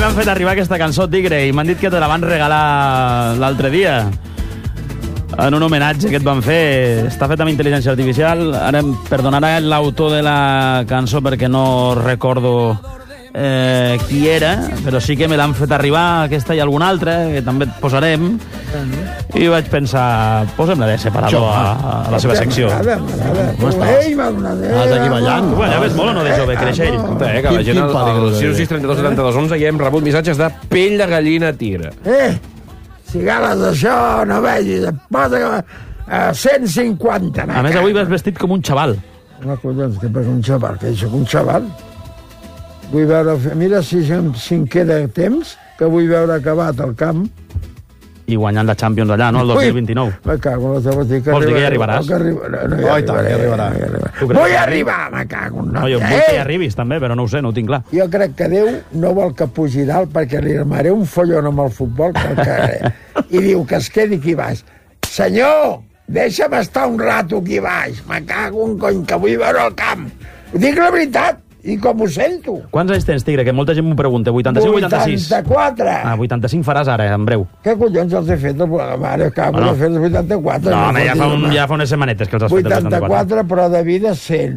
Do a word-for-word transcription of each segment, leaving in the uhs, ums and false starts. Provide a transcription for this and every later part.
m'han fet arribar aquesta cançó, Tigre, i m'han dit que te la van regalar l'altre dia en un homenatge que et van fer. Està fet amb intel·ligència artificial. Ara em perdonarà l'autor de la cançó perquè no recordo eh, qui era, però sí que me l'han fet arribar, aquesta i alguna altra, que també et posarem. I vaig pensar, posem-la de separador a, a la seva secció. Com estàs? Ei, m'ha donat... Estàs aquí ballant. Tu ballaves molt o no de jove? Creix ell. Eh, que la gent al, al zero sis trenta-dos setanta-dos onze ja hem rebut missatges de pell de gallina tigre. Eh, si gales això, no vegis, et posa a cent cinquanta. A més, avui vas vestit com un xaval. No, collons, que per un xaval, que soc un xaval. Vull veure... Mira si, si em queda temps, que vull veure acabat el camp. I guanyant la Champions allà, no?, el dos mil vint-i-nou. Me cago en la teva tica. Vols dir que hi arribaràs? No, no, no hi oh, i tant, hi arribarà. No hi arribarà. Vull arribar, me cago en la... No, jo vull que hi arribis, també, però no ho sé, no ho tinc clar. Jo crec que Déu no vol que pugi dalt perquè li armaré un follon amb el futbol pel carrer. I diu que es quedi aquí baix. Senyor, deixa'm estar un rato aquí baix. Me cago en cony, que vull veure el camp. Ho dic la veritat. I com ho sento? Quants anys tens, Tigre? Que molta gent m'ho pregunta. vuitanta-cinc o vuitanta-sis? vuitanta-quatre. Ah, vuitanta-cinc faràs ara, en breu. Què collons els he fet? Mare, cago, Bueno. els he fet els vuitanta-quatre. No, home, ja fa, un, ja fa unes setmanetes que els has fet els vuitanta-quatre. vuitanta-quatre, però de vida cent.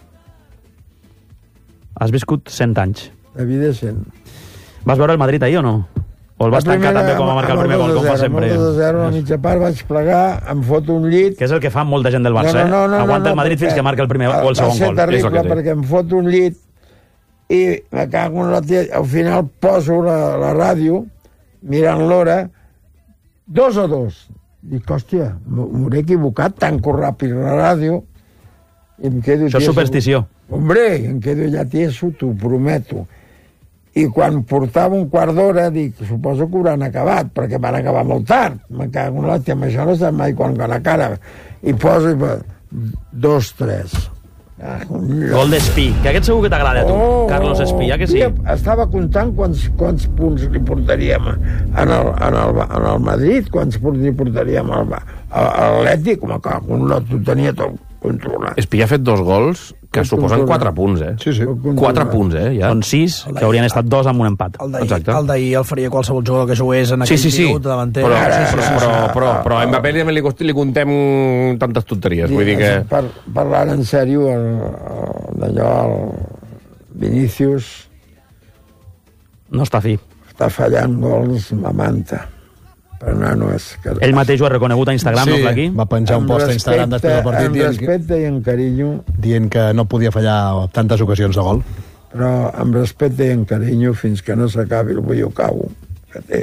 Has viscut cent anys. De vida cent. Vas veure el Madrid ahir o no? O el vas tancar també com a marcar el primer gol, com fa sempre? Amb el dos a zero, a la mitja part vaig plegar, em foto un llit... Que és el que fa molta gent del Barça, no, no, no, eh? Aguanta no, el Madrid fins que marca el primer o el segon gol. Va ser terrible perquè em foto un llit i me cago en la tia... Al final poso la, la ràdio, mirant l'hora, dos a dos. Dic, hòstia, m'hauré equivocat, tanco ràpid la ràdio i em quedo... Això és superstició. Hombre, em quedo ja tieso, t'ho prometo. I quan portava un quart d'hora, dic, suposo que hauran acabat, perquè van acabar molt tard. Me cago en l'hòstia, amb això no sap mai quan la cara. I poso, i dos, tres. Ah, gol d'Espí, que aquest segur que t'agrada a tu, oh, Carlos Espí, ja que sí? Estava comptant quants, quants punts li portaríem en el, en, el, en el Madrid, quants punts li portaríem al, a l'Atlètic, com que un lot ho tenia tot controlat. Espí ha fet dos gols que suposen quatre punts, eh? Sí, sí. Quatre punts, eh? Ja. Són sis, que haurien estat dos amb un empat. El d'ahir Exacte. el, d'ahir el faria qualsevol jugador que jugués en Sí, aquell sí, sí. minut davanter. Però, Ara, però, sí, sí, però, sí. però, però a Mbappé li, li, li contem tantes tonteries. Vull dir que... Per, parlant en sèrio, el, el, d'allò, el Vinícius No està fi. està fallant gols, m'amanta. Però no, no és... Que... Ell mateix ho ha reconegut a Instagram, Sí, no, Flaqui? va penjar un Amb post a Instagram després del partit amb dient, respecte i amb carinyo, dient que no podia fallar tantes ocasions de gol. però amb respecte i amb carinyo fins que no s'acabi el bullocau que té.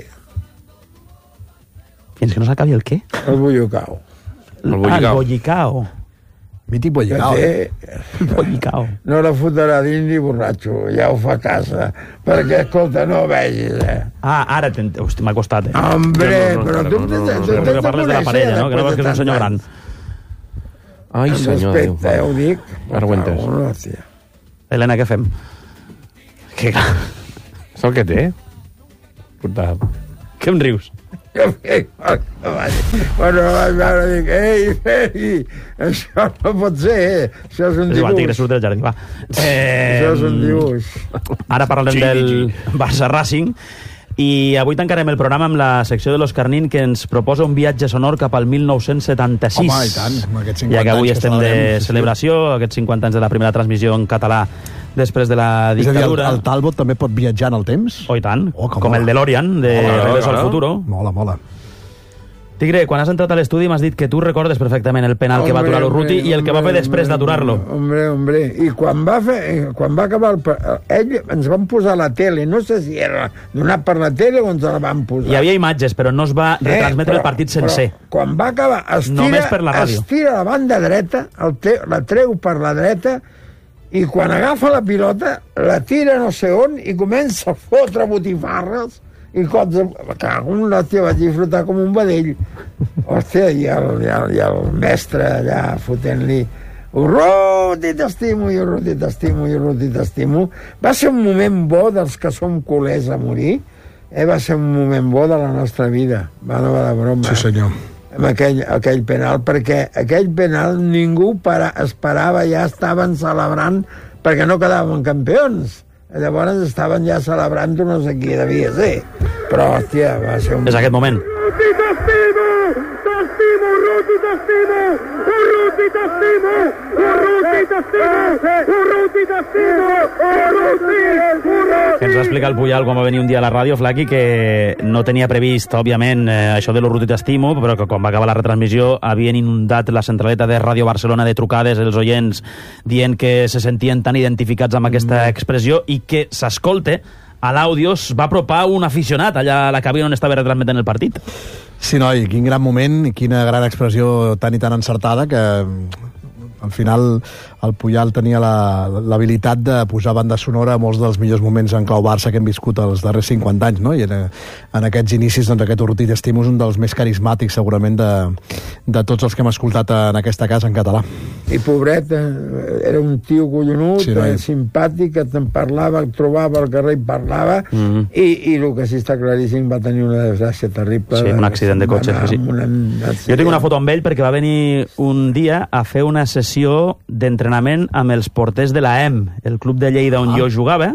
Fins que no s'acabi el què? El bullocau. El Ah, el bollicao. bollicao. Mític Que bollicao. té... El bollicao. No la fotrà dins ni borratxo, ja ho fa a casa. Perquè, escolta, no vegis, eh? Ah, ara t'ent... Hosti, m'ha costat, eh? Hombre, No, no, no, però no, tu no, no, no, t'has no, de Suposo que parles de la parella, no? Que no veus que és un senyor gran. Ai, Amb senyor Déu. respecte, eh, ho dic. Ara ho he entès. Oh, hòstia. Helena, què fem? Que... Saps el que té? Puta... Què em rius? Bueno, vaig veure, dic, ei, ei, això no pot ser, eh? Això és un És igual, Tigre, dibuix. surt del jardí, va. Eh, Això és un dibuix. Ara parlem Sí, del sí. Barça Racing i avui tancarem el programa amb la secció de l'Òscar Nin, que ens proposa un viatge sonor cap al mil nou-cents setanta-sis. Home, i tant, amb aquests Ja cinquanta que avui anys que estem de celebrem, sí, sí. celebració, aquests cinquanta anys de la primera transmissió en català després de la És a dir, el, dictadura. el Talbot també pot viatjar en el temps? Oh, i tant, Oh, que com mola. el DeLorean de Mola, Regreso mola. al Futuro. Mola, mola. Tigre, quan has entrat a l'estudi m'has dit que tu recordes perfectament el penal que va aturar l'Urruti i el que va fer després d'aturar-lo. Hombre, hombre, i quan va fer, quan va acabar el, pa- ell ens van posar a la tele, no sé si era donat per la tele o ens la van posar. Hi havia imatges, però no es va retransmetre Eh, el partit sencer. Però quan va acabar, es tira, Només per la ràdio. es tira a la banda dreta, el te, la treu per la dreta, i quan agafa la pilota, la tira no sé on i comença a fotre botifarres i cops de... Cago en l'hòstia, vaig disfrutar com un vedell. Hòstia, i el, i el, i el mestre allà fotent-li Urruti, t'estimo, i Urruti, t'estimo, i Urruti, t'estimo. Va ser un moment bo dels que som culers a morir. Eh, va ser un moment bo de la nostra vida. Va, no va de broma. Sí, senyor. Amb aquell, aquell penal, perquè aquell penal ningú para, esperava, ja estaven celebrant perquè no quedaven campions. Llavors estaven ja celebrant no sé qui devia ser. Però, hòstia, va ser un... És aquest moment. Ruti, t'estimo! T'estimo, Ruti, t'estimo! Ruti, t'estimo! Ruti, t'estimo! Ruti, t'estimo! Ruti, Que ens va explicar el Puyal quan va venir un dia a la ràdio, Flaqui, que no tenia previst, òbviament, eh, això de l'Urruti t'estimo, però que quan va acabar la retransmissió havien inundat la centraleta de Ràdio Barcelona de trucades els oients dient que se sentien tan identificats amb aquesta expressió i que s'escolte a l'àudio es va apropar un aficionat allà a la cabina on estava retransmetent el partit. Sí, noi, quin gran moment i quina gran expressió tan i tan encertada que al final el Puyal tenia l'habilitat la, de posar banda sonora a molts dels millors moments en clau Barça que hem viscut els darrers cinquanta anys, no? I en, en aquests inicis, doncs, aquest Urruti t'estimo és un dels més carismàtics, segurament, de, de tots els que hem escoltat en aquesta casa en català. I pobret, era un tio collonut, sí, no? Simpàtic, que te'n parlava, el trobava al carrer i parlava, mm-hmm. i, i el que sí està claríssim va tenir una desgràcia terrible. Sí, un accident de cotxe. Sí. Una, jo tinc una foto amb ell perquè va venir un dia a fer una sessió d'entrenament amb els porters de la E M, el club de Lleida on ah. jo jugava,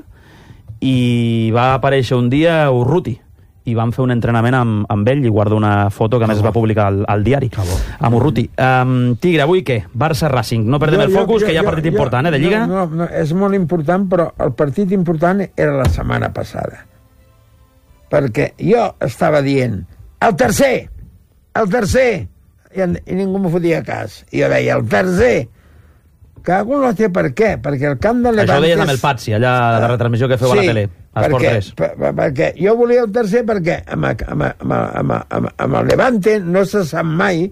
i va aparèixer un dia Urruti, i vam fer un entrenament amb, amb ell, i guardo una foto que a més es va publicar al, al diari, amb Urruti. Um, Tigre, avui què? Barça-Racing. No perdem jo, el focus, jo, jo, que hi ha partit jo, important, eh, de Lliga? No, no, no, és molt important, però el partit important era la setmana passada. Perquè jo estava dient, el tercer, el tercer, i, i ningú m'ho fotia cas. I jo deia, el tercer, cago en l'hòstia, per què? Perquè el camp de Levantes... Això ho deies amb el Patsi, allà a la retransmissió que feu sí, a la tele. Perquè, per, perquè jo volia el tercer perquè amb, amb, amb, amb, amb, amb el Levante no se sap mai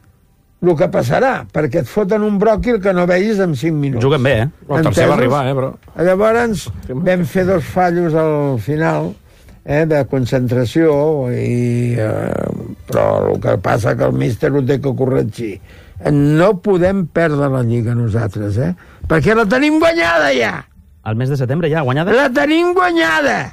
el que passarà, perquè et foten un bròquil que no veis en cinc minuts. Juguen bé, eh? El tercer va arribar, eh, però... Llavors vam fer dos fallos al final, eh, de concentració, i, eh, però el que passa que el míster ho té que corregir. No podem perdre la Lliga nosaltres, eh? Perquè la tenim guanyada ja! Al mes de setembre ja, guanyada? La tenim guanyada!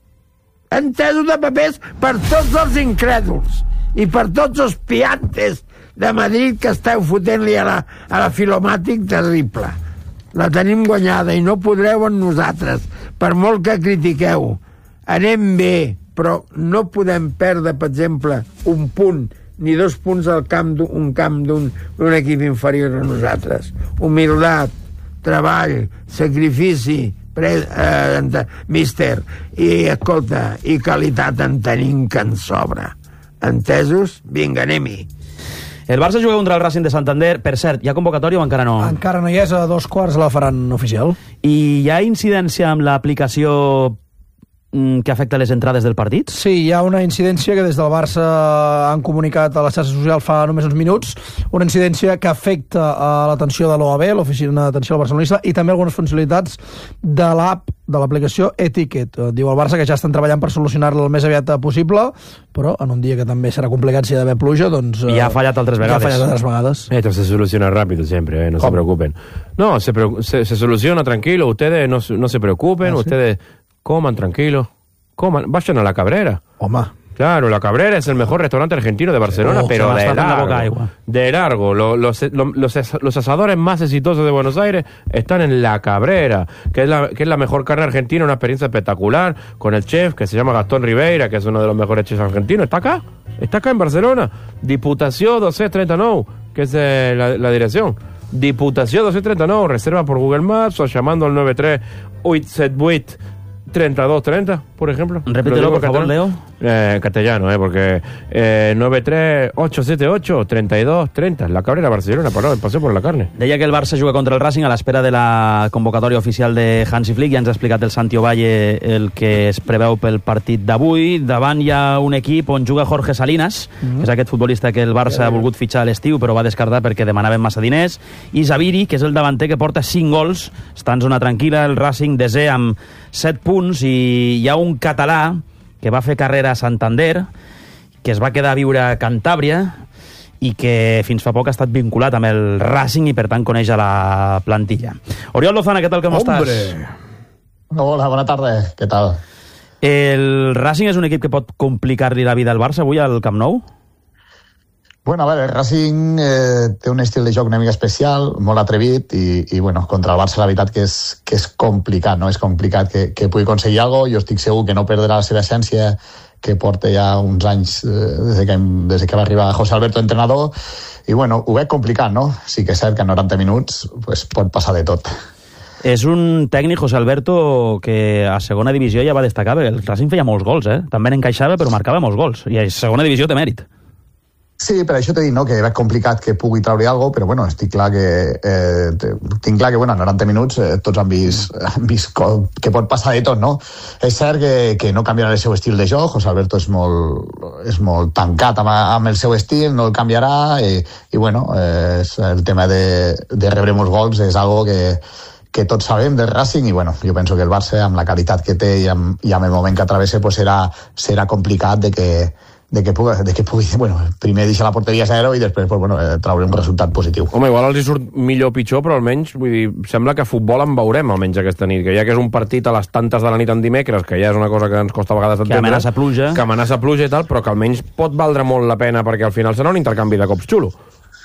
Entesos de papers per tots els incrèduls i per tots els piantes de Madrid que esteu fotent-li a la, a la filomàtic terrible. La tenim guanyada i no podreu amb nosaltres, per molt que critiqueu. Anem bé, però no podem perdre, per exemple, un punt ni dos punts al camp d'un camp d'un equip inferior a nosaltres. Humilitat, treball, sacrifici, pre, eh, míster, i, escolta, i qualitat en tenim que en sobra. Entesos? Vinga, anem-hi. El Barça juga contra el Racing de Santander. Per cert, hi ha convocatòria o encara no? Encara no hi és, a dos quarts la faran oficial. I hi ha incidència amb l'aplicació que afecta les entrades del partit? Sí, hi ha una incidència que des del Barça han comunicat a la xarxa social fa només uns minuts, una incidència que afecta a l'atenció de l'O A B, l'Oficina d'Atenció al Barcelonista, i també algunes funcionalitats de l'app, de l'aplicació Etiquet. Diu el Barça que ja estan treballant per solucionar-la el més aviat possible, però en un dia que també serà complicat si hi ha d'haver pluja, doncs... I ha fallat altres vegades. Ja ha fallat altres vegades. Esto se soluciona rápido siempre, eh, no ¿Cómo? Se preocupen. No, se, se, se soluciona tranquilo, ustedes no, no se preocupen, ¿Ah, sí? Ustedes... Coman tranquilo, coman, vayan a La Cabrera. Oma. Claro, La Cabrera es el mejor restaurante argentino de Barcelona, oh, pero de largo, de largo. Los, los, los, los asadores más exitosos de Buenos Aires están en La Cabrera, que es la, que es la mejor carne argentina, una experiencia espectacular, con el chef que se llama Gastón Ribeira, que es uno de los mejores chefs argentinos. Está acá, está acá en Barcelona. Diputació doscientos treinta y nueve, que es eh, la, la dirección. Diputació doscientos treinta y nueve, reserva por Google Maps o llamando al nueve tres ocho siete ocho treinta y dos treinta, por ejemplo. Repítelo, por favor, Leo. Eh, castellano, eh, porque eh, nueve tres ocho siete ocho treinta y dos treinta, La Cabrera, Barcelona, paró, paseo por la carne. Deia que el Barça juga contra el Racing a l'espera de la convocatòria oficial de Hansi Flick. Ja ens ha explicat el Santi Ovalle el que es preveu pel partit d'avui. Davant hi ha un equip on juga Jorge Salinas, mm-hmm. que és aquest futbolista que el Barça ha volgut fitxar a l'estiu, però va descartar perquè demanaven massa diners, i Zaviri, que és el davanter que porta cinc gols, està en zona tranquil·la, el Racing desè amb set punts, i hi ha un català que va fer carrera a Santander, que es va quedar a viure a Cantàbria i que fins fa poc ha estat vinculat amb el Racing i per tant coneix a la plantilla. Oriol Lozana, què tal, com Hombre. estàs? Hola, bona tarda, què tal? El Racing és un equip que pot complicar-li la vida al Barça avui al Camp Nou? Bueno, a veure, el Racing eh, té un estil de joc una mica especial, molt atrevit, i, i bueno, contra el Barça la veritat que és, que és complicat, no? És complicat que, que pugui aconseguir alguna cosa. Jo estic segur que no perdrà la seva essència, que porta ja uns anys eh, des, que, des que va arribar José Alberto entrenador, i bueno, ho veig complicat, no? Sí que és cert que en noranta minuts pues, pot passar de tot. És un tècnic, José Alberto, que a segona divisió ja va destacar, perquè el Racing feia molts gols, eh? També n'encaixava, però marcava molts gols, i a segona divisió té mèrit. Sí, per això t'he dit, no?, que veig complicat que pugui treure alguna cosa, però bueno, estic clar que eh, tinc clar que bueno, en noranta minuts eh, tots han vist, han vist que pot passar de tot, no? És cert que, que no canviarà el seu estil de joc. José Alberto és molt, és molt tancat amb, amb el seu estil, no el canviarà, i, i bueno, eh, el tema de, de rebre molts gols és algo que que tots sabem del Racing, i bueno, jo penso que el Barça, amb la qualitat que té i amb, i amb el moment que atravessa, pues serà, serà complicat de que, de que pugui, de que pugui, bueno, primer deixar la porteria a zero i després, pues, bueno, eh, traure un resultat positiu. Home, igual els hi surt millor o pitjor, però almenys, vull dir, sembla que futbol en veurem almenys aquesta nit, que ja que és un partit a les tantes de la nit en dimecres, que ja és una cosa que ens costa a vegades entendre. Que amenaça pluja. Que amenaça pluja i tal, però que almenys pot valdre molt la pena, perquè al final serà un intercanvi de cops xulo.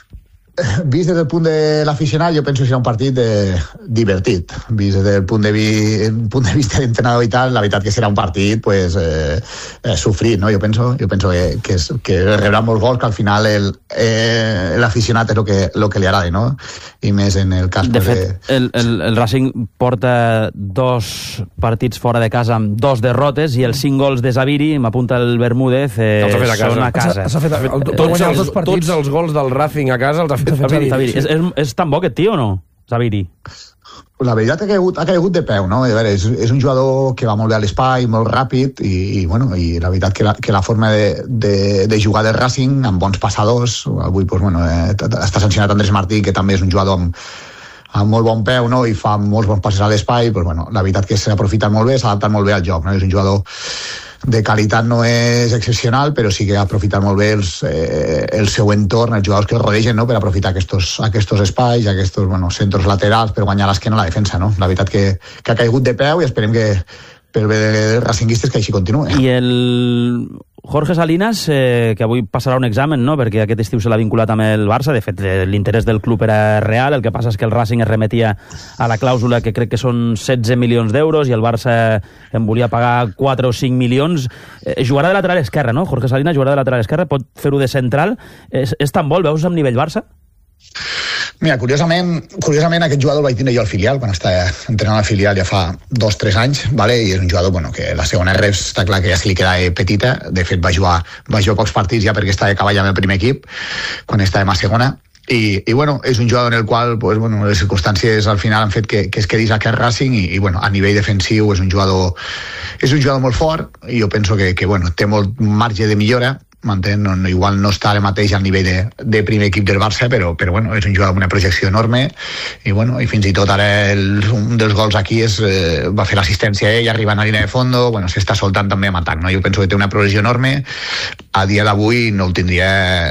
Vist des del punt de l'aficionat, jo penso que serà un partit de... divertit. Vist des del punt de, vi... punt de vista d'entrenador i tal, la veritat que serà un partit pues, eh, eh, sofrit, no? Jo penso, jo penso que, que, és, que rebrà molts gols, que al final el, eh, l'aficionat és el que, el que li agrada, no? I més en el cas... De pues, fet, de... el, el, el Racing porta dos partits fora de casa amb dos derrotes, i els cinc gols de Zaviri, m'apunta el Bermúdez, eh, són a casa. S'ha fet, el, tots, els, tots els gols del Racing a casa els ha fet Zaviri. Zaviri. És, és, és tan bo aquest tio o no, Zaviri? La veritat ha caigut, ha caigut de peu, no? A veure, és, és un jugador que va molt bé a l'espai, molt ràpid, i, i, bueno, i la veritat que la, que la forma de, de, de jugar del Racing, amb bons passadors, avui pues, bueno, eh, està sancionat Andrés Martí, que també és un jugador amb, amb molt bon peu, no?, i fa molts bons passes a l'espai, pues, bueno, la veritat que s'aprofita molt bé, s'adapta molt bé al joc, no? És un jugador de qualitat, no és excepcional, però sí que ha aprofitat molt bé els, eh, el seu entorn, els jugadors que el rodegen, no?, per aprofitar aquests, aquests espais, aquests, bueno, centres laterals per guanyar l'esquena a la defensa, no? La veritat que, que ha caigut de peu, i esperem que pel bé dels racinguistes que així continuï. I el Jorge Salinas, eh, que avui passarà un examen, no?, perquè aquest estiu se l'ha vinculat amb el Barça. De fet, l'interès del club era real, el que passa és que el Racing es remetia a la clàusula, que crec que són setze milions d'euros, i el Barça en volia pagar quatre o cinc milions. Eh, jugarà de lateral esquerre, no? Jorge Salinas jugarà de lateral esquerre, pot fer-ho de central. És, és tan bo, el veus amb nivell Barça? Mira, curiosament, curiosament aquest jugador el vaig tenir jo al filial, quan estava entrenant al filial ja fa dos o tres anys, vale? I és un jugador, bueno, que la segona res està clar que ja se li queda petita. De fet, va jugar, va jugar pocs partits ja perquè estava de cavall amb el primer equip, quan estàvem a segona. I, i bueno, és un jugador en el qual pues, bueno, les circumstàncies al final han fet que, que es quedis a aquest Racing, i, i bueno, a nivell defensiu és un jugador és un jugador molt fort, i jo penso que, que bueno, té molt marge de millora. M'entén? No, no, igual no està ara mateix al nivell de, de primer equip del Barça, però, però bueno, és un jugador amb una projecció enorme, i, bueno, i fins i tot ara el, un dels gols aquí és, eh, va fer l'assistència ell arribant a línia de fondo, bueno, s'està soltant també amb atac, no? Jo penso que té una progressió enorme. A dia d'avui no el tindria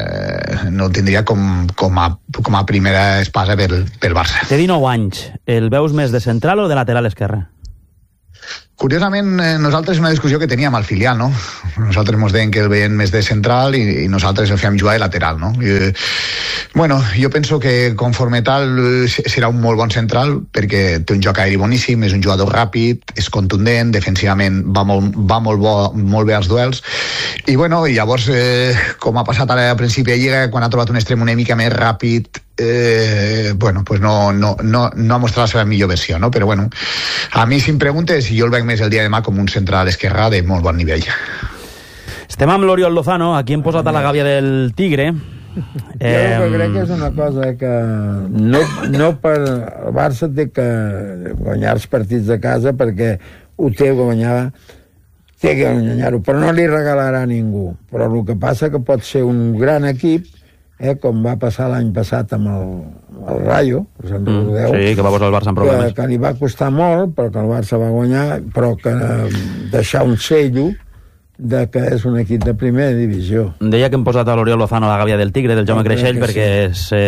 no el tindria com, com, a, com a primera espasa pel, pel Barça. Té dinou anys, el veus més de central o de lateral esquerre? Curiosament, eh, nosaltres una discussió que teníem al filial, no? Nosaltres ens deien que el veien més de central, i, i nosaltres el fèiem jugar de lateral, no? I, bueno, jo penso que conforme tal serà un molt bon central, perquè té un joc aeri boníssim, és un jugador ràpid, és contundent, defensivament va molt, va molt, bo, molt bé als duels, i bueno, i llavors, eh, com ha passat ara a principi de Lliga, quan ha trobat un extrem una mica més ràpid, Eh, bueno, pues no, no, no, no ha mostrat la seva millor versió, no? Però bueno, a mi si em preguntes, jo el veig més el dia de demà com un central esquerrà de molt bon nivell. Estem amb l'Oriol Lozano, aquí hem posat a la gàbia del Tigre. Jo el que crec que és una cosa que no, no per el Barça té que guanyar els partits de casa, perquè ho té que guanyar, té que guanyar-ho, però no li regalarà a ningú. Però el que passa que pot ser un gran equip, eh, com va passar l'any passat amb el, el Rayo, us en recordeu? Mm, sí, que va posar el Barça en problemes. Que, que li va costar molt, però que el Barça va guanyar, però que eh, deixar un sello de que és un equip de primera divisió. Deia que hem posat a l'Oriol Lozano a la gàbia del Tigre, del Jaume no, Creixell, perquè sí. se,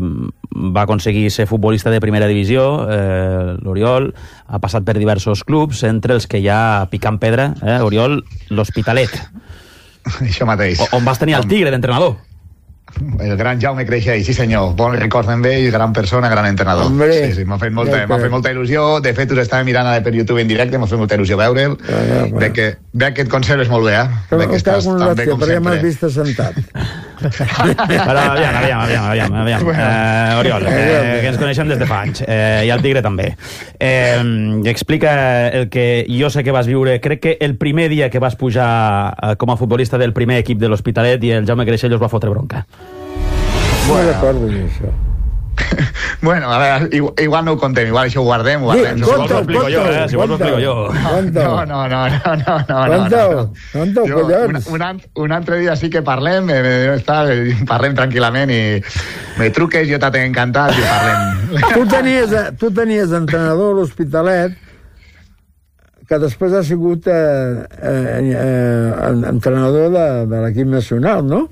va aconseguir ser futbolista de primera divisió. Eh, L'Oriol ha passat per diversos clubs, entre els que hi ha picant pedra, eh, Oriol, l'Hospitalet. Això mateix. O, on vas tenir el Tigre d'entrenador. el gran Jaume Creixell, sí senyor, bon record amb ell, gran persona, gran entrenador. Hombre, sí, sí, m'ha fet, molta, m'ha fet molta il·lusió, de fet us estava mirant ara per YouTube en directe, m'ha fet molta il·lusió veure'l, Ah, ja, bueno. veig que, veig que et conserves molt bé, eh? Que Veig que estàs un tan bé ràcio, com però ja m'has sempre. vist assentat. Però aviam, aviam, aviam, aviam, aviam. Eh, Oriol, eh, que ens coneixem des de fa anys, eh, i el Tigre també. Eh, explica el que jo sé que vas viure, crec que el primer dia que vas pujar eh, com a futbolista del primer equip de l'Hospitalet i el Jaume Creixell us va fotre bronca. No recordo ni això. Bueno, a veure, igual, igual no ho contem, igual això ho guardem, ho guardem. Sí, Si vols conta-ho, ho explico jo, eh? Si vols ho explico jo. Conta-ho. No, no, no, no, no, no. Conta-ho, no, no. conta-ho, Jo, collons. un, un, an- un altre dia sí que parlem, eh, eh, està, eh, parlem tranquil·lament i me truques, jo t'he encantat i parlem. Tu tenies, tu tenies entrenador a l'Hospitalet que després ha sigut eh, eh, eh, entrenador de, de l'equip nacional, no?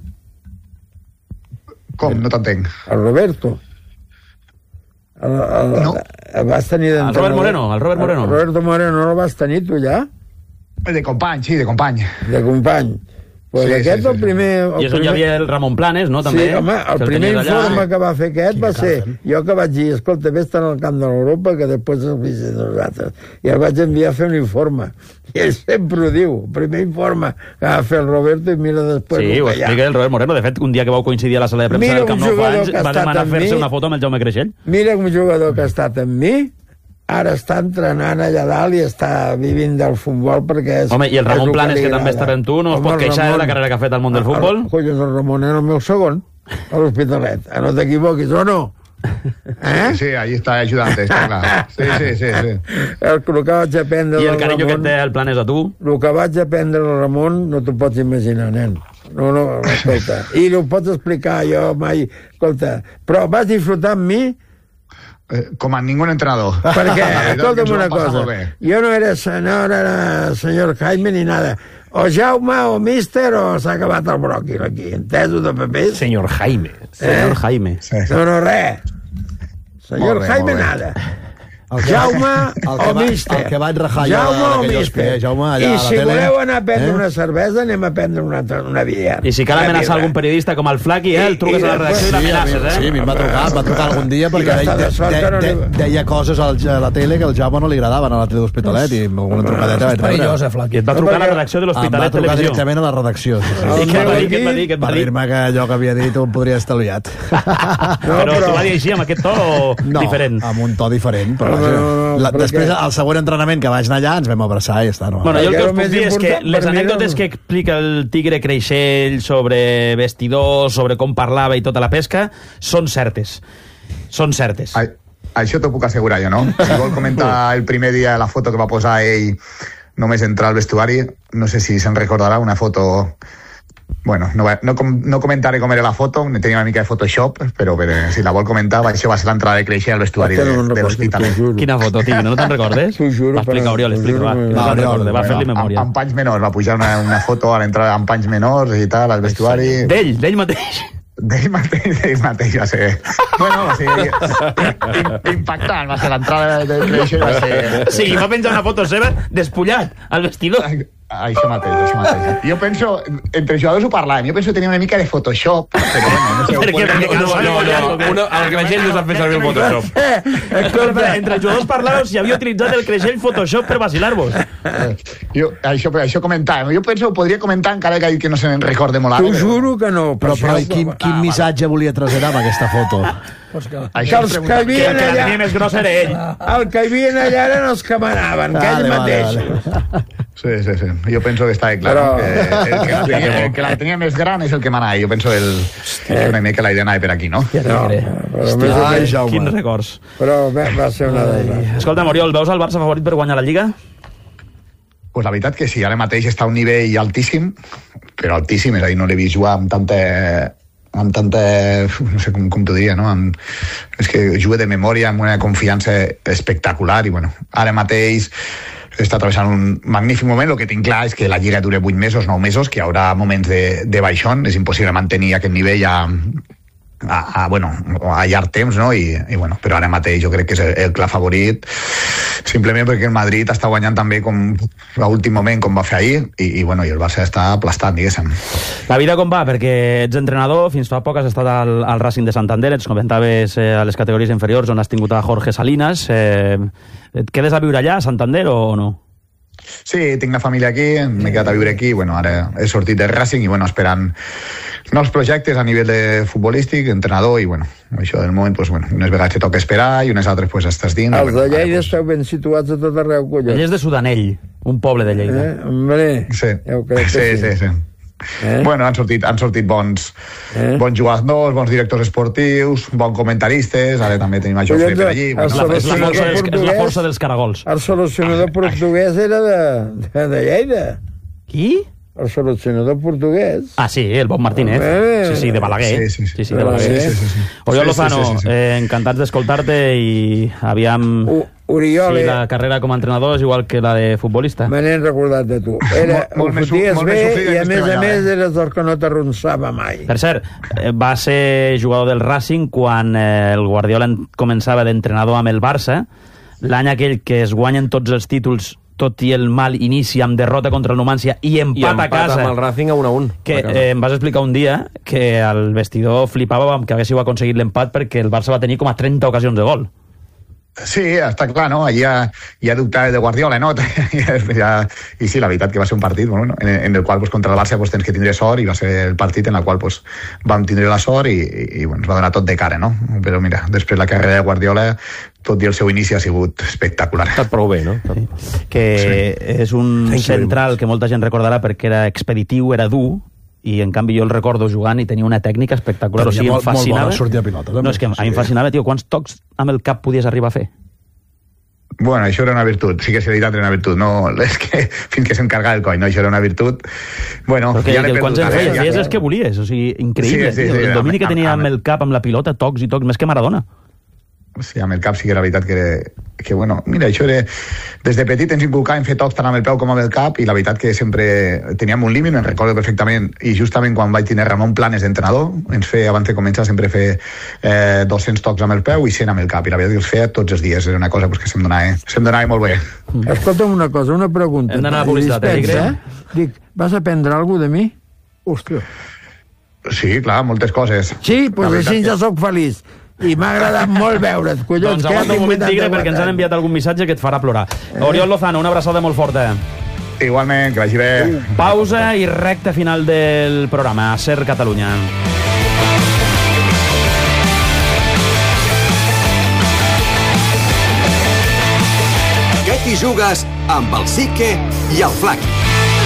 Com? No t'entenc. El Roberto. El, el, No. el vas tenir El d'entrenador. Robert Moreno, el Robert Moreno. El Roberto Moreno no el vas tenir tu ja? De company, sí, de company. De company. Pues Sí, aquest sí, el sí. primer... El I és on hi primer... havia el Ramon Planes, no? També, Sí, home, el que primer tenies allà. informe que va fer aquest va ser jo que vaig dir, escolta, vés-te'n al camp de l'Europa que després el visiten nosaltres. I el vaig enviar a fer un informe. I ell sempre ho diu, el primer informe que va fer el Roberto i mira després Sí, el ho que hi ha. explica el Robert Moreno. De fet, un dia que vau coincidir a la sala de premsa Mira del Camp un Nou fa jugador anys, que ha va estat demanar amb fer-se mi. una foto amb el Jaume Creixell. Mira un jugador que ha estat amb mi, ara està entrenant allà dalt i està vivint del futbol perquè és... Home, i el és Ramon el Planes, que li també agrada. està amb tu, no es Home, pot el queixar de la Ramon- carrera que ha fet al món del el- futbol? el- Collons, el Ramon era el meu segon a l'Hospitalet. Ah, no t'equivoquis, o no? Eh? Sí, sí, ahí està ajudant, està clar. Sí, sí, sí, sí. El, el que vaig aprendre I el del carinyo que et Ramon, té el Planes a tu? el que vaig aprendre del Ramon no t'ho pots imaginar, nen. No, no, escolta. I no ho pots explicar jo mai. Escolta, però vas disfrutar amb mi Eh, Com a ningú entrenador. perquè, La veritat que escolta'm ens ho una vam passar cosa, molt bé. jo no era senyor, era senyor Jaime ni nada. O Jaume o Míster o s'ha acabat el bròquil aquí. Entesos de papers? Señor Jaime. Senyor Jaime. Sí, sí. No, no, res. Senyor Molt bé, Jaime molt bé. nada. El que Jaume va- el que o va- Míster. el que vaig rajar jo Jaume de- o d'aquell Míster. hospital, Jaume, allà I a la si tele. voleu anar a prendre Eh? una cervesa, anem a prendre una, una billar. I si cal amenaçar algun periodista com el Flaqui, eh, el truques a la redacció i Sí, a mi, l'amenaces, sí, a eh? mi em va trucar, em va trucar algun dia perquè I deia, de sort de, que no de, li- deia coses al, a la tele que al Jaume no li agradaven a la tele d'Hospitalet i alguna trucadeta vaig Perillós, rebre. eh, Flaqui. I et va trucar a la redacció de Em va l'Hospitalet trucar Televisió. directament a la redacció. Sí, sí. I què et va dir, què et va dir, què et Va va dir? dir-me que allò que havia dit ho podria estar liat. No, Però però- t'ho va dir així, amb aquest to o No, diferent? amb un to diferent. Però No, vaja, no, no, la, perquè- després, al següent entrenament que vaig anar allà, ens vam abraçar i ja està. No? Bueno, jo el que Perquè us el puc més dir és que important les per mi anècdotes no- que explica el Tigre Creixell sobre vestidors, sobre com parlava i tota la pesca, són certes. Són certes. Ai, això t'ho puc assegurar jo, no? Si vol comentar el primer dia la foto que va posar ell només entrar al vestuari, no sé si se'n recordarà, una foto... Bueno, no, va- no, com, no comentaré com era la foto, tenia una mica de Photoshop, però bé, si la vol comentar, va- això va ser l'entrada de Creixell al vestuari Hòstia, de, no me'n de recordo, l'Hospitalet. t'ho juro. Quina foto, Tigre, no te'n recordes? T'ho juro, Va explicar, però- Oriol, t'ho explica, juro, va. però- Que no Va, te'n Oriol, recordes, va bueno, fer-li amb, memòria. amb panys menors, va pujar una, una foto a l'entrada amb panys menors i tal, al vestuari. D'ell, d'ell mateix. D'ell mateix, d'ell mateix va ser... Bueno, va ser im- impactant, va ser l'entrada de Creixell, va ser... Sí, va penjar una foto seva despullat al vestidor. Això mateix, això mateix. Jo penso, entre jugadors ho parlàvem, jo penso que tenia una mica de Photoshop, però bueno, no sé... Per què? ho Perquè podem- no, no, no, no, uno, el Creixell no sap fer servir el Photoshop. Escolta, entre els jugadors parlaven si havia utilitzat el Creixell Photoshop per vacilar-vos. Jo, això, això comentàvem. Jo penso que podria comentar encara que, que no se'n recorde molt ara. T'ho juro que no. Però, però això- quin, quin missatge volia traslladar amb aquesta foto? Pues que... Que Això els que Que el havien que la allà... tenia més grossa era ell. El que havien allà eren els que manaven, que ells Vale, vale, mateixos. Sí, sí, sí. Jo penso que està clar, Però- no? que el que, la tenia, el que la tenia més gran és el que mana. Jo penso el, que una mica la idea anava per aquí, no? No, però, a més a Ai, més, Jaume. Quins records. però va, va ser una desgràcia. Escolta, Oriol, veus el Barça favorit per guanyar la Lliga? Pues la veritat que sí, ara mateix està a un nivell altíssim, però altíssim, és a dir, no l'he vist jugar amb tanta amb tanta, no sé com, com t'ho diria, no? Amb, és que juga de memòria amb una confiança espectacular i bueno, ara mateix està travessant un magnífic moment. El que tinc clar és que la Lliga dura vuit mesos, nou mesos, que hi haurà moments de, de baixón, és impossible mantenir aquest nivell a, a, a, bueno, a llarg temps, no? I, i bueno, però ara mateix jo crec que és el, el clar favorit, simplement perquè el Madrid està guanyant també com a últim moment, com va fer ahir, i, i, bueno, i el Barça està aplastat, diguéssim. La vida com va? Perquè ets entrenador, fins fa poc has estat al, al Racing de Santander, ens comentaves eh, a les categories inferiors on has tingut a Jorge Salinas. Eh, et quedes a viure allà, a Santander, o no? Sí, tinc la família aquí, m'he quedat a viure aquí, bueno, ara he sortit del Racing i, bueno, esperant nous projectes a nivell de futbolístic, entrenador, i, bueno, això del moment, pues, bueno, unes vegades te toca esperar i unes altres, pues, estàs dins. Els bueno, de Lleida pues... esteu ben situats a tot arreu, collons. Ell és de Sudanell, un poble de Lleida. Eh, hombre, sí. Ja ho crec que sí, sí. sí, sí. Eh? Bueno, han sortit, han sortit bons, eh? bons jugadors, bons directors esportius, bons comentaristes, ara també tenim a Jofre per allí. És la, és, la força dels, és la força dels caragols. El seleccionador portuguès era de, de, de Lleida. Qui? El seleccionador portuguès. Ah, sí, el Bob Martínez. Eh, sí, sí, de Balaguer. Sí, sí, sí. sí, sí de Balaguer. Sí, sí, sí. Oriol sí, Lozano, sí, sí, sí. Eh, encantats d'escoltar-te i aviam... U Oriol, sí, la carrera com a entrenador és igual que la de futbolista. Me n'he recordat de tu. Era, molt, molt ho foties molt bé i a més a més eh? eres el que no t'arronsava mai. Per cert, va ser jugador del Racing quan eh, el Guardiola començava d'entrenador amb el Barça, l'any aquell que es guanyen tots els títols, tot i el mal inici amb derrota contra el Numancia i empat, I empat a casa. amb el Racing a un a un. Que eh, em vas explicar un dia que el vestidor flipava amb que haguéssiu aconseguit l'empat perquè el Barça va tenir com a trenta ocasions de gol. Sí, està clar, no? Allà hi ha dubte de Guardiola, no? ja, I sí, la veritat que va ser un partit bueno, en, en el qual pues, contra el Barça pues, tens que tindre sort i va ser el partit en el qual pues, vam tindre la sort i, i, i bueno, ens va donar tot de cara, no? Però mira, després la carrera de Guardiola, tot i el seu inici ha sigut espectacular. Ha estat prou bé, no? Sí. Que sí. És un Thank central que molta gent recordarà perquè era expeditiu, era dur, i en canvi jo el recordo jugant i tenia una tècnica espectacular. Tenia o sigui, molt, em fascinava. molt bona sortida de pilotes. No, és que a mi em fascinava, tio, quants tocs amb el cap podies arribar a fer? Bueno, això era una virtut, sí que és veritat, era una virtut, no, és que fins que s'encargava el coll, no, això era una virtut. Bueno, perquè ja l'he quants perdut, en feies, ja, feies els que volies, o sigui, increïble, sí, sí, tio, sí, el domini amb- que tenia amb- amb el cap, amb la pilota, tocs i tocs, més que Maradona. Sí, amb el cap sí que era veritat que, era, que bueno, mira, això era... Des de petit ens inculcàvem fer tocs tant amb el peu com amb el cap i la veritat que sempre teníem un límit, me'n recordo perfectament, i justament quan vaig tenir Ramon Planes d'entrenador, ens feia, abans de començar, sempre fer eh, dos-cents tocs amb el peu i cent amb el cap, i la veritat que els feia tots els dies, era una cosa pues, que se'm donava, se'm donava molt bé. Mm. Escolta'm una cosa, una pregunta. Hem d'anar a publicitat, eh, Dispensa, Tigre? eh? Dic, vas aprendre alguna de mi? Hòstia. Sí, clar, moltes coses. Sí, doncs La veritat així que- ja sóc feliç. I m'ha agradat molt veure't, collons. Doncs que aguanta un tinc moment, Tigre, vuitanta-quatre perquè ens han anys. enviat algun missatge que et farà plorar. Oriol Lozano, una abraçada molt forta. Igualment, que vagi bé. Pausa i recta final del programa. Ser Catalunya. Què t'hi jugues amb el Sique i el Flaqui?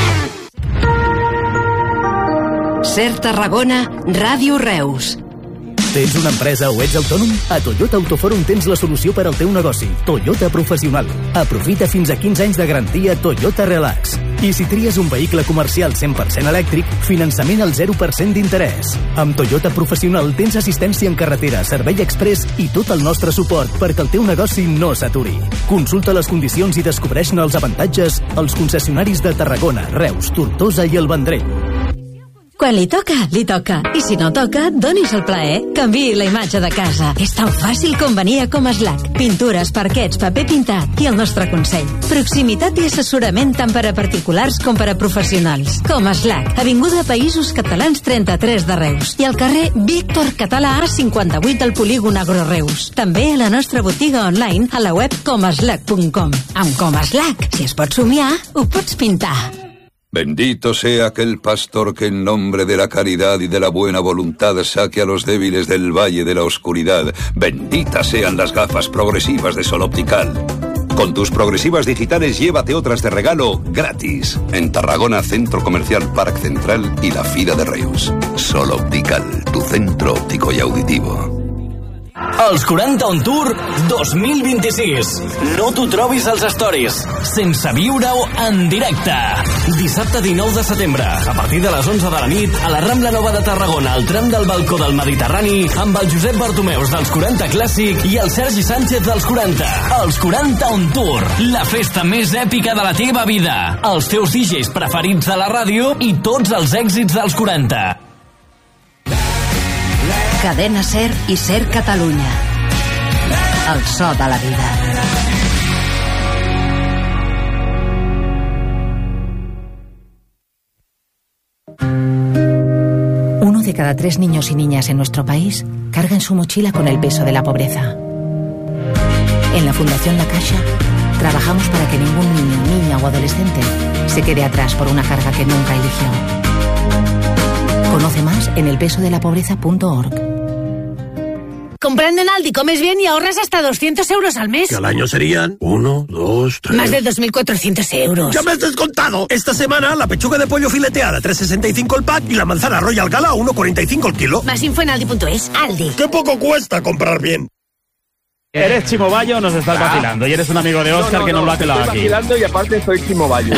Ser Tarragona, Ràdio Reus. Tens una empresa o ets autònom? A Toyota Autoforum tens la solució per al teu negoci. Toyota Professional. Aprofita fins a quinze anys de garantia Toyota Relax. I si tries un vehicle comercial cent per cent elèctric, finançament al zero per cent d'interès. Amb Toyota Professional tens assistència en carretera, servei express i tot el nostre suport perquè el teu negoci no s'aturi. Consulta les condicions i descobreix-ne els avantatges als concessionaris de Tarragona, Reus, Tortosa i el Vendrell. Quan li toca, li toca. I si no toca, donis el plaer. Canviï la imatge de casa. És tan fàcil com venir a Comaslac. Pintures, parquets, paper pintat i el nostre consell. Proximitat i assessorament tant per a particulars com per a professionals. Comaslac, Avinguda Països Catalans trenta-tres de Reus. I al carrer Víctor Català A cinquanta-vuit del Polígon Agroreus. També a la nostra botiga online a la web comaslac punt com. Amb Comaslac, si es pot somiar, ho pots pintar. Bendito sea aquel pastor que en nombre de la caridad y de la buena voluntad saque a los débiles del valle de la oscuridad. Benditas sean las gafas progresivas de Sol Optical. Con tus progresivas digitales llévate otras de regalo gratis. En Tarragona, Centro Comercial Parc Central y la Fira de Reus. Sol Optical, tu centro óptico y auditivo. Els quaranta on Tour dos mil vint-i-sis. No t'ho trobis als stories, sense viure-ho en directe. Dissabte dinou de setembre, a partir de les onze de la nit, a la Rambla Nova de Tarragona, al tram del balcó del Mediterrani, amb el Josep Bartomeus dels quaranta Clàssic i el Sergi Sánchez dels quaranta. Els quaranta on Tour, la festa més èpica de la teva vida. Els teus D Js preferits de la ràdio i tots els èxits dels quaranta. Cadena Ser i Ser Catalunya. El so de la vida. Uno de cada tres niños y niñas en nuestro país carga en su mochila con el peso de la pobreza. En la Fundación La Caixa trabajamos para que ningún niño, niña o adolescente se quede atrás por una carga que nunca eligió. Conoce más en el peso de la pobreza punto org. Comprando en Aldi comes bien y ahorras hasta doscientos euros al mes. Que al año serían uno, dos, tres... Más de dos mil cuatrocientos euros. ¡Ya me has descontado! Esta semana la pechuga de pollo fileteada tres sesenta y cinco el pack y la manzana Royal Gala a uno cuarenta y cinco el kilo. Más info en aldi punto es. Aldi. ¡Qué poco cuesta comprar bien! Eres Chimo Bayo, nos estás Ah. vacilando. Y eres un amigo de Óscar No, no, que no, no, lo ha pelado estoy aquí. vacilando y aparte soy Chimo Bayo.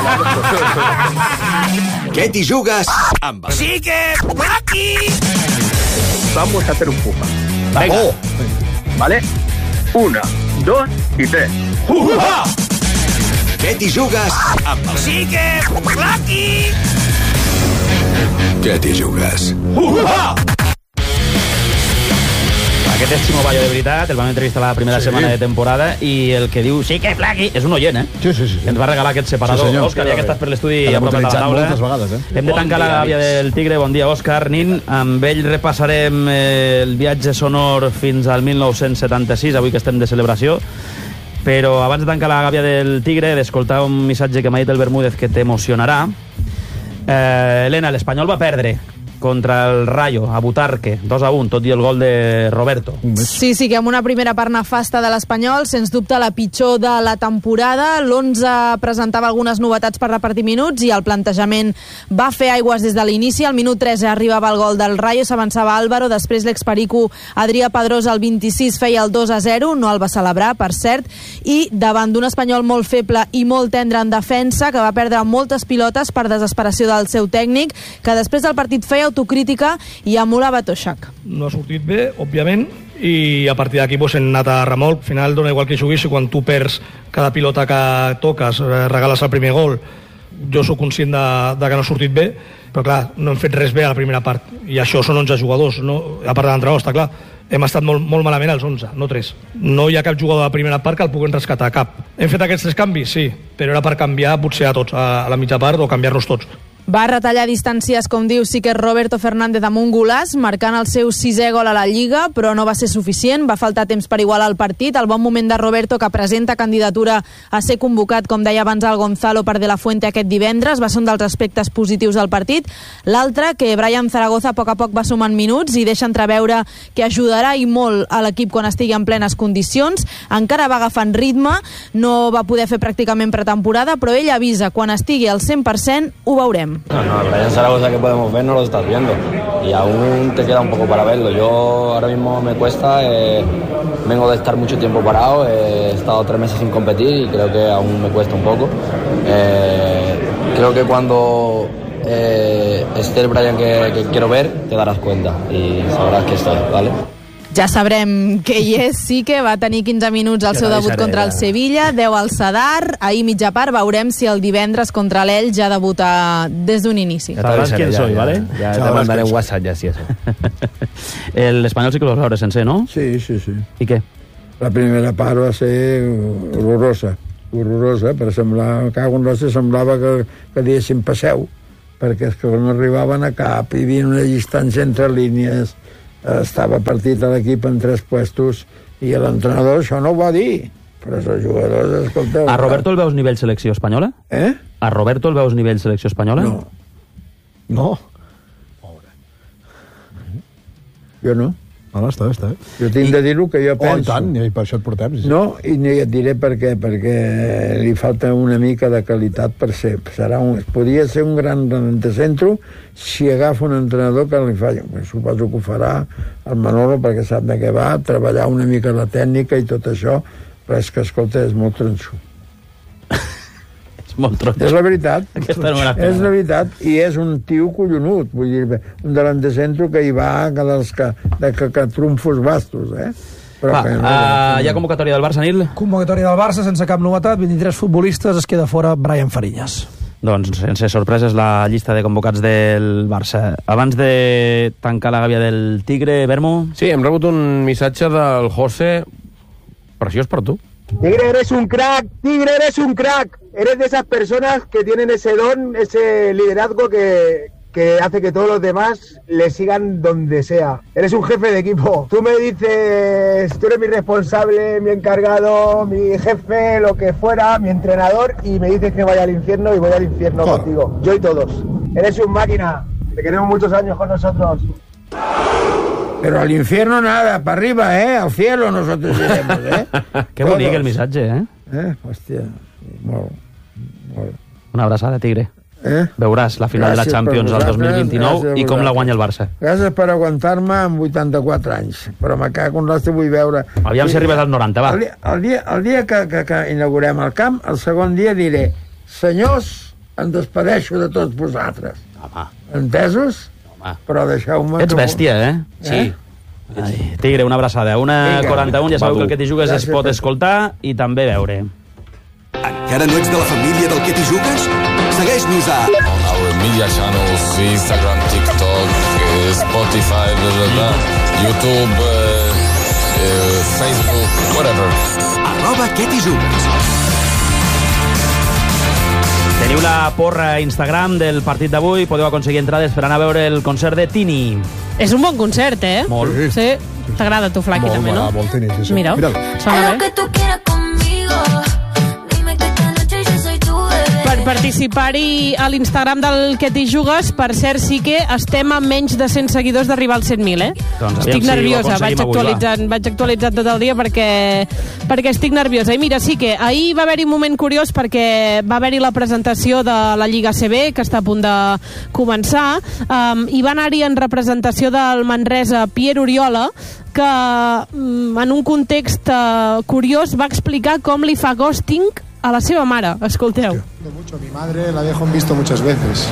Què t'hi jugues amb el... Sí que... aquí! Vamos a hacer un puja. Venga. Oh. ¿Vale? Una, dos y tres. ¡Uja! Què t'hi jugues amb el... Sí que... aquí! Què t'hi jugues? ¡Uja! Aquest és Chimo Bayo de veritat, el vam entrevistar la primera Sí. setmana de temporada i el que diu sí que plaqui és un oient, eh? Sí, sí, sí. Ens va regalar aquest separador. Sí, senyor. Òscar, ja que estàs per l'estudi Que l'hem a prop de la utilitzat taula. moltes vegades, eh? Hem de Bon tancar dia, la gàbia amics. del Tigre. Bon dia, Òscar Nin. Amb ell repassarem eh, el viatge sonor fins al mil nou-cents setanta-sis, avui que estem de celebració. Però abans de tancar la gàbia del Tigre, d'escoltar un missatge que m'ha dit el Bermúdez que t'emocionarà. Eh, Helena, l'Espanyol va perdre contra el Rayo, a Butarque, dos a un, tot i el gol de Roberto. Sí, sí, que amb una primera part nefasta de l'Espanyol, sens dubte la pitjor de la temporada. L'onze presentava algunes novetats per repartir minuts i el plantejament va fer aigües des de l'inici. Al minut tres arribava el gol del Rayo, s'avançava Álvaro, després l'experico Adrià Pedrosa al vint-i-sis feia el dos a zero, no el va celebrar, per cert, i davant d'un Espanyol molt feble i molt tendre en defensa, que va perdre moltes pilotes per desesperació del seu tècnic, que després del partit feia autocrítica i emulava Toshak. No ha sortit bé, òbviament, i a partir d'aquí pues, hem anat a remolc. Al final dona igual que juguis, i quan tu perds cada pilota que toques, eh, regales el primer gol. Jo sóc conscient de, de que no ha sortit bé, però clar, no hem fet res bé a la primera part, i això són onze jugadors, no? A part de l'entrenador, està clar. Hem estat molt, molt malament als onze, no tres. No hi ha cap jugador de la primera part que el puguin rescatar, cap. Hem fet aquests tres canvis? Sí, però era per canviar potser a tots, a, a la mitja part, o canviar-los tots. Va retallar distàncies, com diu, sí que Roberto Fernández amb un golaç, marcant el seu sisè gol a la Lliga, però no va ser suficient, va faltar temps per igualar el partit. El bon moment de Roberto, que presenta candidatura a ser convocat, com deia abans el Gonzalo, per De La Fuente aquest divendres, va ser un dels aspectes positius del partit. L'altre, que Brian Zaragoza a poc a poc va sumant minuts i deixa entreveure que ajudarà i molt a l'equip quan estigui en plenes condicions. Encara va agafant ritme, no va poder fer pràcticament pretemporada, però ell avisa, quan estigui al cent per cent ho veurem. No, no, el Brian Zaragoza que podemos ver no lo estás viendo y aún te queda un poco para verlo. Yo ahora mismo me cuesta, eh, vengo de estar mucho tiempo parado, eh, he estado tres meses sin competir y creo que aún me cuesta un poco. Eh, creo que cuando eh, esté el Brian que, que quiero ver, te darás cuenta y sabrás que estoy, ¿vale? Ja sabrem que hi és, sí que va tenir quinze minuts al seu debut contra el Sevilla, deu al Sadar, ahir mitja part, veurem si el divendres contra l'Elx ja debuta des d'un inici. Sabrás quién soy, ¿vale? Ya te mandaré un WhatsApp ya, sí, eso. El Espanyol sí que lo vas veure sencer, no? Sí, sí, sí. I què? La primera part va ser horrorosa, horrorosa, per semblar, cago en l'ossa, semblava que, que diguéssim passeu, perquè és que no arribaven a cap, hi havia una distància entre línies, estava partit a l'equip en tres puestos i l'entrenador això no ho va dir, però els jugadors, escolteu... A Roberto el veus nivell selecció espanyola? Eh? A Roberto el veus nivell selecció espanyola? No. No? Jo no. No, està bé, està bé. Jo tinc I... de dir el que jo penso. Oh, i tant, i per això et portem. Sí. No, i no et diré per què, perquè li falta una mica de qualitat per ser. Serà un, podria ser un gran centre si agafa un entrenador que li fa. Suposo que ho farà el Manolo perquè sap de què va, treballar una mica la tècnica i tot això, però és que, escolta, és molt tronxo. Molt tronxo. És la veritat. Aquesta no és la veritat. I és un tio collonut. Vull dir, un delant de centre que hi va que dels que, de que, que trumfos bastos, eh? Però va, que no, uh, no. Hi ha convocatòria del Barça, Nil? Convocatòria del Barça sense cap novetat, vint-i-tres futbolistes, es queda fora Brian Fariñas. Doncs sense sorpreses la llista de convocats del Barça. Abans de tancar la gàbia del Tigre, Bermo... Sí, hem rebut un missatge del José preciós per tu. Tigre, eres un crack, Tigre, eres un crack. Eres de esas personas que tienen ese don, ese liderazgo que, que hace que todos los demás le sigan donde sea. Eres un jefe de equipo. Tú me dices, tú eres mi responsable, mi encargado, mi jefe, lo que fuera, mi entrenador, y me dices que vaya al infierno y voy al infierno oh. contigo. Yo y todos. Eres un máquina. Te queremos muchos años con nosotros. Pero al infierno nada, para arriba, ¿eh? Al cielo nosotros iremos, ¿eh? Qué bonic el missatge, eh? Eh? Hòstia, molt, molt. Una abraçada, Tigre. Eh? Veuràs la final gràcies de la Champions al dos mil vint-i-nou i com la guanya el Barça. Gràcies per aguantar-me amb vuitanta-quatre anys, però me cago en l'hòstia, vull veure... Aviam si arribes als noranta, va. El dia, el dia, el dia que, que, que inaugurem el camp, el segon dia diré: senyors, em despedeixo de tots vosaltres. Home. Entesos? Home. Però deixeu-me... Ets bèstia, eh? Sí. Eh? Ai, Tigre, una abraçada. una quaranta-u, ja sabeu que el Que t'hi jugues es pot escoltar i també veure. Encara no ets de la família del Que t'hi jugues? Segueix-nos a... On our media channels, Instagram, TikTok, uh, Spotify, blah, blah, blah, YouTube, uh, uh, Facebook, whatever. Arroba Que t'hi jugues. Teniu la porra a Instagram del partit d'avui, podeu aconseguir entrades per anar a veure el concert de Tini. És un bon concert, eh? Molt. Sí. T'agrada a tu, Flaqui, també, no? Molt, molt Tini, sí, sí. Mira, sona bé. Per participar-hi a l'Instagram del Que t'hi jugues, per cert, sí que estem a menys de cent seguidors d'arribar als cent mil, eh? Doncs estic si nerviosa, vaig actualitzant, vaig actualitzant tot el dia perquè, perquè estic nerviosa. I mira, sí que ahir va haver-hi un moment curiós perquè va haver-hi la presentació de la Lliga A C B, que està a punt de començar, um, i va anar-hi en representació del Manresa Pierre Oriola, que um, en un context uh, curiós va explicar com li fa ghosting a la seva mare. Escolteu. Mucho. Mi madre la dejo en visto muchas veces.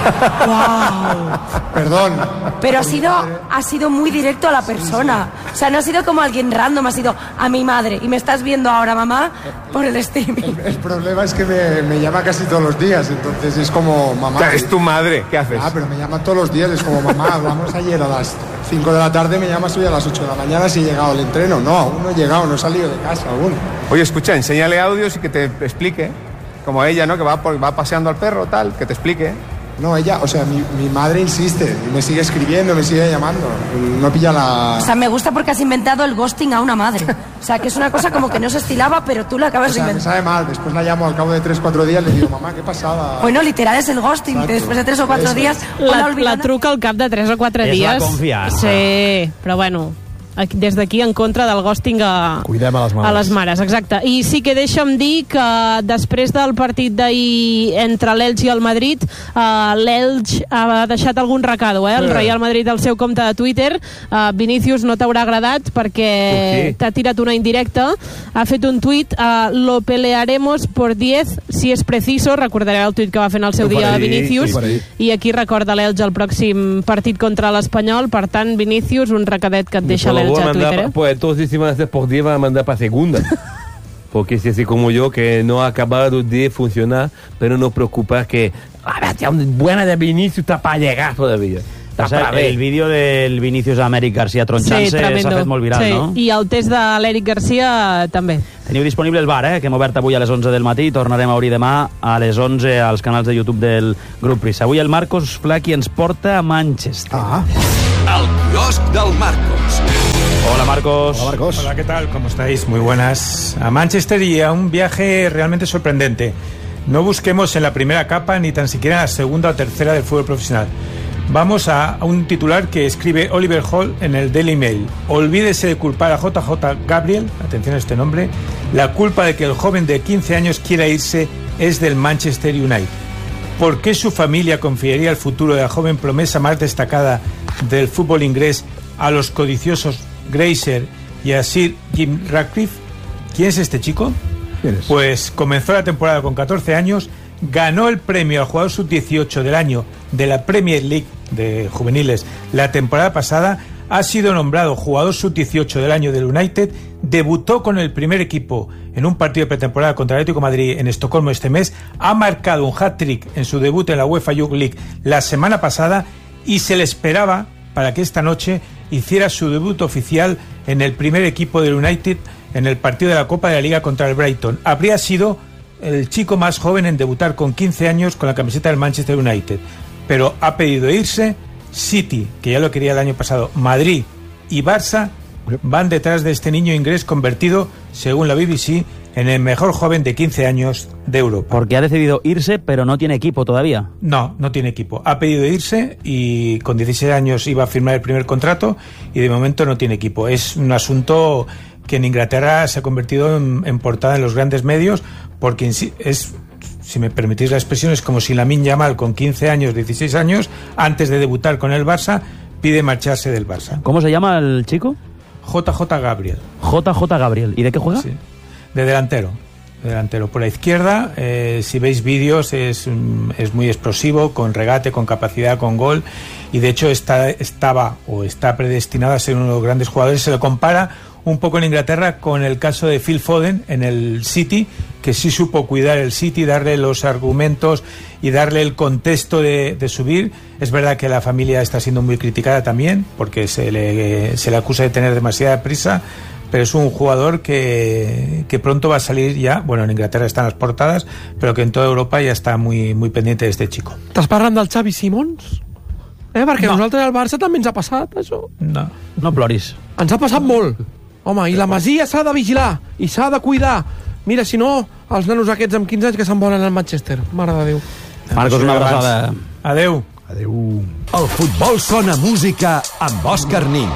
Wow. Perdón. Pero ha sido, ha sido muy directo a la persona. O sea, no ha sido como alguien random, ha sido a mi madre. Y me estás viendo ahora, mamá, por el streaming. El, el problema es que me, me llama casi todos los días, entonces es como mamá. Es tu madre, ¿qué haces? Ah, pero me llama todos los días, es como mamá, vamos ayer a las cinco de la tarde, me llamas hoy a las ocho de la mañana si he llegado al entreno. No, aún no he llegado, no he salido de casa aún. Oye, escucha, enséñale audios y que te explique. Como ella, ¿no? Que va, por, va paseando al perro, tal, que te explique. No, ella, o sea, mi, mi madre insiste, me sigue escribiendo, me sigue llamando, no pilla la... O sea, me gusta porque has inventado el ghosting a una madre. O sea, que es una cosa como que no se estilaba, pero tú la acabas o sea, de inventar. Me sabe mal, después la llamo al cabo de tres, cuatro días, le digo, mamá, ¿qué pasaba? Bueno, literal es el ghosting, Exacto. Después de tres o cuatro Eso días... La, la truca al cap de tres o quatre és dies. És la confiança. Sí, però bueno... des d'aquí en contra del ghosting a, Cuidem a les mares. a les mares, exacte. I sí que deixa'm dir que després del partit d'ahir entre l'Elx i el Madrid, uh, l'Elx ha deixat algun recado, eh? El Sí. Real Madrid al seu compte de Twitter. uh, Vinícius, no t'haurà agradat perquè t'ha tirat una indirecta. Ha fet un tuit, uh, lo pelearemos por diez si es preciso. Recordareu el tuit que va fer en el seu Per dia ahí, Vinícius, per ahí. i aquí recorda l'Elx el pròxim partit contra l'Espanyol. Per tant, Vinícius, un recadet que et deixa l'Elx a Twitter, eh? Pues entonces si van a hacer por diez van a mandar para segunda. Porque si así como yo, que no ha acabado de funcionar, pero no preocupa que a ver, tía, buena de Vinicius está para llegar todavía. Está O sea, para ver. el vídeo del Vinícius a Amèric Garcia tronxant-se s'ha fet molt viral, sí. no? I el test de l'Eric Garcia també. Teniu disponible el bar, eh? Que hem obert avui a les onze del matí i tornarem a obrir demà a les onze als canals de YouTube del Grup Prisa. Avui el Marcos Flaqui ens porta a Manchester. Ah. El quiosc del Marcos. Hola, Marcos. Hola, Marcos. Hola, ¿qué tal? ¿Cómo estáis? Muy buenas. A Manchester y a un viaje realmente sorprendente. No busquemos en la primera capa ni tan siquiera en la segunda o tercera del fútbol profesional. Vamos a un titular que escribe Oliver Hall en el Daily Mail. Olvídese de culpar a J J Gabriel, atención a este nombre, la culpa de que el joven de quince años quiera irse es del Manchester United. ¿Por qué su familia confiaría el futuro de la joven promesa más destacada del fútbol inglés a los codiciosos Grazer y a Sir Jim Ratcliffe? ¿Quién es este chico? ¿Quién es? Pues comenzó la temporada con catorce años, ganó el premio al jugador sub dieciocho del año de la Premier League de juveniles la temporada pasada, ha sido nombrado jugador sub dieciocho del año del United, debutó con el primer equipo en un partido de pretemporada contra el Atlético de Madrid en Estocolmo este mes, ha marcado un hat-trick en su debut en la UEFA Youth League la semana pasada y se le esperaba para que esta noche hiciera su debut oficial en el primer equipo del United en el partido de la Copa de la Liga contra el Brighton. Habría sido el chico más joven en debutar con quince años con la camiseta del Manchester United, pero ha pedido irse. City, que ya lo quería el año pasado, Madrid y Barça van detrás de este niño inglés convertido, según la B B C, en el mejor joven de quince años de Europa. Porque ha decidido irse, pero no tiene equipo todavía. No, no tiene equipo. Ha pedido irse y con dieciséis años iba a firmar el primer contrato y de momento no tiene equipo. Es un asunto que en Inglaterra se ha convertido en, en portada en los grandes medios, porque en sí es... si me permitís la expresión, es como si Lamine Yamal con quince años, dieciséis años, antes de debutar con el Barça, pide marcharse del Barça. ¿Cómo se llama el chico? J J Gabriel. J J Gabriel. ¿Y de qué juega? Sí. De delantero. De delantero. Por la izquierda, eh, si veis vídeos, es, es muy explosivo, con regate, con capacidad, con gol, y de hecho está, estaba o está predestinado a ser uno de los grandes jugadores. Se lo compara un poco en Inglaterra con el caso de Phil Foden en el City, que sí supo cuidar el City, darle los argumentos y darle el contexto de, de subir. Es verdad que la familia está siendo muy criticada también, porque se le, se le acusa de tener demasiada prisa, pero es un jugador que, que pronto va a salir ya, bueno, en Inglaterra están las portadas, pero que en toda Europa ya está muy, muy pendiente de este chico. Estàs parlant del Xavi Simons? Eh, perquè no. Nosaltres al Barça també ens ha passat, això. No, no ploris. Ens ha passat molt. Home, i la Masia s'ha de vigilar, i s'ha de cuidar. Mira, si no, els nanos aquests amb quinze anys que se'n volen al Manchester. Mare de Déu. Marcos, una abraçada. Adéu. Adéu. El futbol sona música amb Òscar Nin.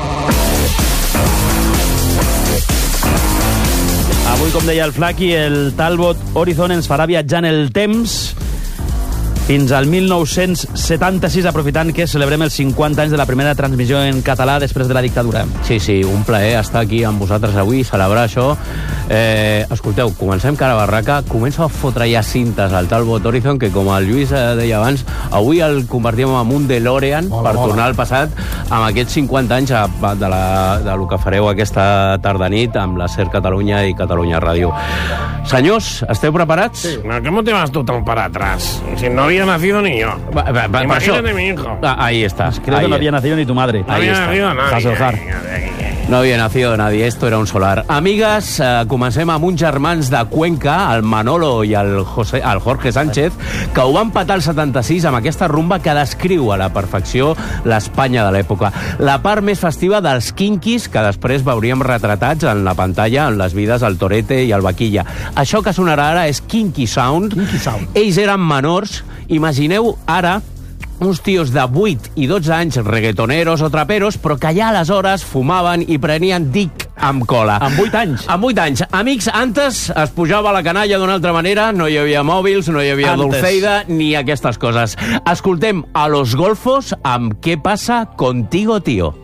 Avui, com deia el Flaqui, el Talbot Horizon ens farà viatjar en el temps fins al mil nou-cents setanta-sis, aprofitant que celebrem els cinquanta anys de la primera transmissió en català després de la dictadura. Sí, sí, un plaer estar aquí amb vosaltres avui, celebrar això. Eh, escolteu, comencem cara a barraca, comença a fotre ja cintes al Talbot Horizon, que com el Lluís eh, deia abans, avui el convertim en un DeLorean oh, per oh. tornar al passat amb aquests cinquanta anys de, la, de lo que fareu aquesta tarda nit amb la SER Catalunya i Catalunya Ràdio. Senyors, esteu preparats? Sí. ¿Cómo te vas tú tan para atrás? Si no había nacido ni yo. Va, va, va, Imagínate mi hijo. Ah, ahí estás. Creo ahí que no había nacido ni tu madre. No ahí había está. nacido nadie. No havia nacido nadie, esto era un solar. Amigues, eh, comencem amb uns germans de Cuenca, el Manolo i el, José, el Jorge Sánchez, que ho van patar el setanta-sis amb aquesta rumba que descriu a la perfecció l'Espanya de l'època. La part més festiva dels Kinkis, que després veuríem retratats en la pantalla en les vides del Torete i el Vaquilla. Això que sonarà ara és Kinky Sound. Kinky Sound. Ells eren menors. Imagineu ara uns tios de vuit i dotze anys, reggaetoneros o traperos, però que ja aleshores fumaven i prenien dic amb cola. Amb vuit anys? Amb vuit anys. Amics, antes es pujava a la canalla d'una altra manera, no hi havia mòbils, no hi havia antes. Dulceida, ni aquestes coses. Escoltem a Los Golfos amb Què passa contigo, tío?